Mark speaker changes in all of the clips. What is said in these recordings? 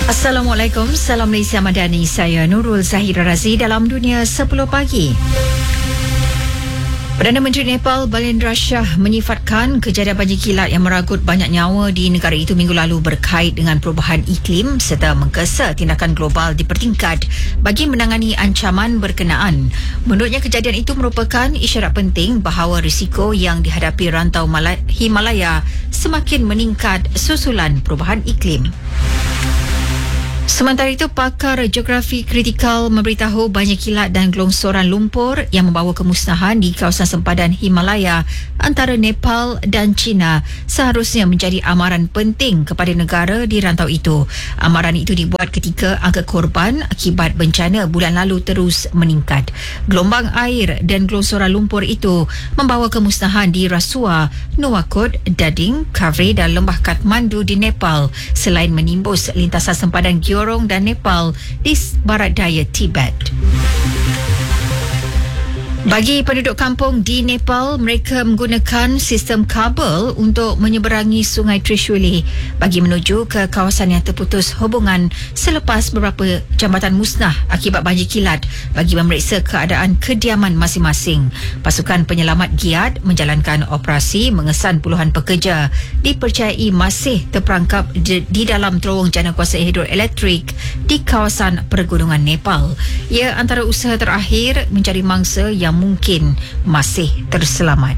Speaker 1: Assalamualaikum, salam Malaysia Madani. Saya Nurul Zahira Razi dalam Dunia 10 Pagi. Perdana Menteri Nepal Balendra Shah menyifatkan kejadian banjir kilat yang meragut banyak nyawa di negara itu minggu lalu berkait dengan perubahan iklim serta menggesa tindakan global dipertingkat bagi menangani ancaman berkenaan. Menurutnya, kejadian itu merupakan isyarat penting bahawa risiko yang dihadapi rantau Himalaya semakin meningkat susulan perubahan iklim. Sementara itu, pakar geografi kritikal memberitahu banjir kilat dan gelongsoran lumpur yang membawa kemusnahan di kawasan sempadan Himalaya antara Nepal dan China seharusnya menjadi amaran penting kepada negara di rantau itu. Amaran itu dibuat ketika angka korban akibat bencana bulan lalu terus meningkat. Gelombang air dan gelongsoran lumpur itu membawa kemusnahan di Rasuwa, Nuwakot, Dading, Kavri dan lembah Kathmandu di Nepal selain menimbus lintasan sempadan Gyorong dan Nepal di barat daya Tibet. Bagi penduduk kampung di Nepal, mereka menggunakan sistem kabel untuk menyeberangi Sungai Trishuli bagi menuju ke kawasan yang terputus hubungan selepas beberapa jambatan musnah akibat banjir kilat bagi memeriksa keadaan kediaman masing-masing. Pasukan penyelamat giat menjalankan operasi mengesan puluhan pekerja dipercayai masih terperangkap di dalam terowong janakuasa hidroelektrik di kawasan pergunungan Nepal. Ia antara usaha terakhir mencari mangsa yang mungkin masih terselamat.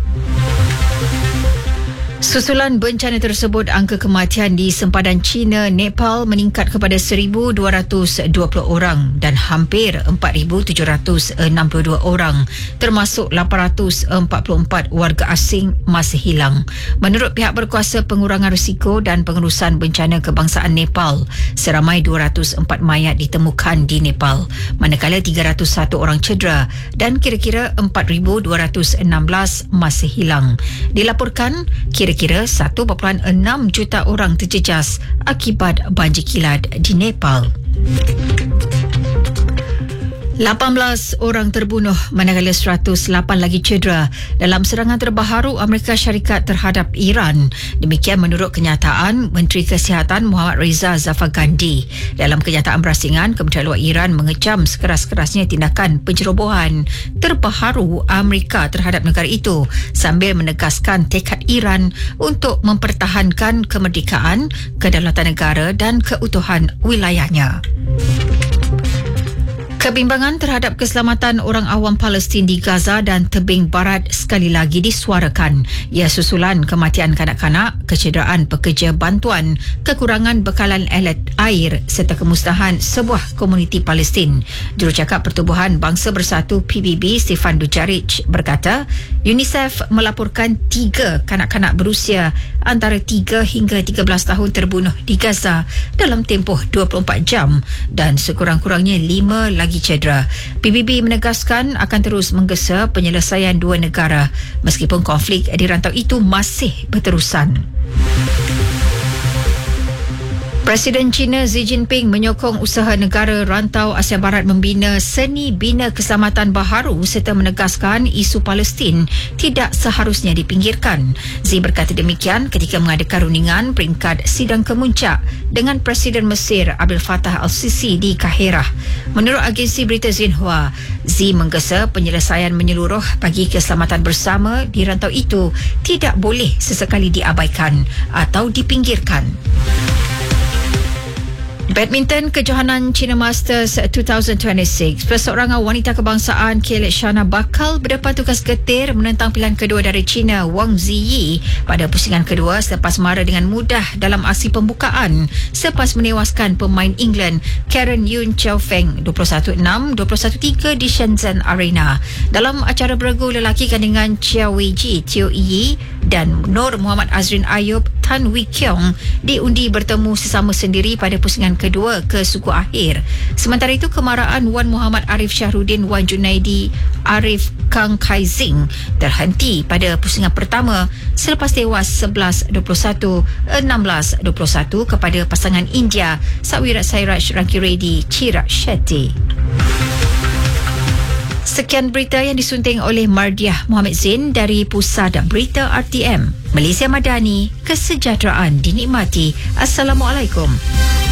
Speaker 1: Susulan bencana tersebut, angka kematian di sempadan China, Nepal meningkat kepada 1,220 orang dan hampir 4,762 orang, termasuk 844 warga asing masih hilang. Menurut pihak berkuasa pengurangan risiko dan pengurusan bencana kebangsaan Nepal, seramai 204 mayat ditemukan di Nepal, manakala 301 orang cedera dan kira-kira 4,216 masih hilang. Dilaporkan kira-kira 1.6 juta orang terjejas akibat banjir kilat di Nepal. 18 orang terbunuh manakala 108 lagi cedera dalam serangan terbaru Amerika Syarikat terhadap Iran. Demikian menurut kenyataan Menteri Kesihatan Muhammad Reza Zafar Gandhi. Dalam kenyataan berasingan, Kementerian Luar Iran mengecam sekeras-kerasnya tindakan pencerobohan terbaru Amerika terhadap negara itu sambil menegaskan tekad Iran untuk mempertahankan kemerdekaan, kedaulatan negara dan keutuhan wilayahnya. Kebimbangan terhadap keselamatan orang awam Palestin di Gaza dan tebing barat sekali lagi disuarakan. Ia susulan kematian kanak-kanak, kecederaan pekerja bantuan, kekurangan bekalan alat air serta kemusnahan sebuah komuniti Palestin. Jurucakap Pertubuhan Bangsa Bersatu PBB Stefan Dujarric berkata, UNICEF melaporkan 3 kanak-kanak berusia antara 3 hingga 13 tahun terbunuh di Gaza dalam tempoh 24 jam dan sekurang-kurangnya 5 lagi cedera. PBB menegaskan akan terus menggesa penyelesaian dua negara meskipun konflik di rantau itu masih berterusan. Presiden China Xi Jinping menyokong usaha negara rantau Asia Barat membina seni bina keselamatan baharu serta menegaskan isu Palestin tidak seharusnya dipinggirkan. Xi berkata demikian ketika mengadakan rundingan peringkat sidang kemuncak dengan Presiden Mesir Abdel Fattah al-Sisi di Kahirah. Menurut agensi berita Xinhua, Xi menggesa penyelesaian menyeluruh bagi keselamatan bersama di rantau itu tidak boleh sesekali diabaikan atau dipinggirkan. Badminton kejohanan China Masters 2026, perseorangan wanita kebangsaan Kailash Shana bakal berdepan tugas getir menentang pilihan kedua dari China Wang Ziyi pada pusingan kedua selepas mara dengan mudah dalam aksi pembukaan selepas menewaskan pemain England Karen Yun Xiaofeng 21-6, 21-3 di Shenzhen Arena. Dalam acara beregu lelaki gandingan Chia Weiji Teo Yi dan Nur Muhammad Azrin Ayub Tan Wee Kiong diundi bertemu sesama sendiri pada pusingan kedua ke suku akhir. Sementara itu, kemaraan Wan Muhammad Arif Syahruddin Wan Junaidi Arif Kang Kaizing terhenti pada pusingan pertama selepas tewas 11-21, 16-21 kepada pasangan India Sawirat Sairaj Rankireddy Chirag Shetty. Sekian berita yang disunting oleh Mardiah Muhammad Zain dari Pusat Berita RTM. Malaysia Madani, kesejahteraan dinikmati. Assalamualaikum.